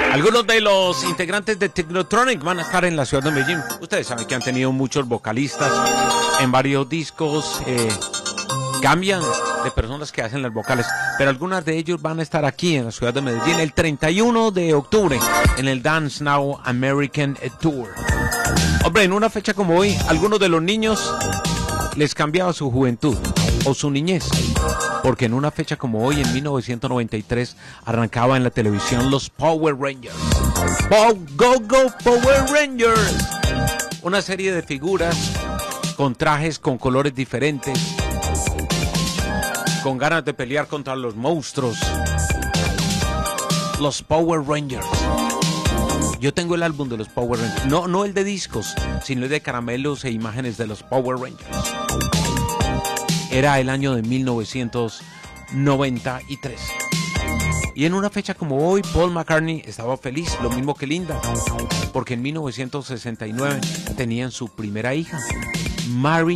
Algunos de los integrantes de Technotronic van a estar en la ciudad de Medellín. Ustedes saben que han tenido muchos vocalistas en varios discos. Cambian de personas que hacen las vocales, pero algunas de ellos van a estar aquí en la ciudad de Medellín el 31 de octubre en el Dance Now American Tour. Hombre, en una fecha como hoy, algunos de los niños les cambiaba su juventud o su niñez, porque en una fecha como hoy, en 1993, arrancaba en la televisión los Power Rangers. Go Power Rangers. Una serie de figuras con trajes con colores diferentes, con ganas de pelear contra los monstruos. Los Power Rangers. Yo tengo el álbum de los Power Rangers. No el de discos, sino el de caramelos e imágenes de los Power Rangers. Era el año de 1993. Y en una fecha como hoy, Paul McCartney estaba feliz, lo mismo que Linda, porque en 1969 tenían su primera hija, Mary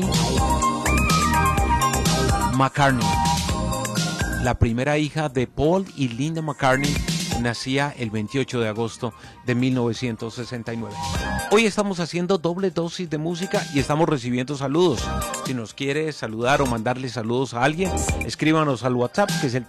McCartney. La primera hija de Paul y Linda McCartney nacía el 28 de agosto de 1969. Hoy estamos haciendo doble dosis de música y estamos recibiendo saludos. Si nos quiere saludar o mandarle saludos a alguien, escríbanos al WhatsApp, que es el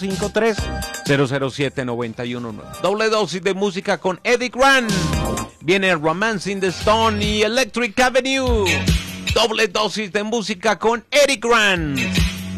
3053-007-919. Doble dosis de música con Eddie Grant. Viene Romancing the Stone y Electric Avenue. Doble dosis de música con Eddie Grant.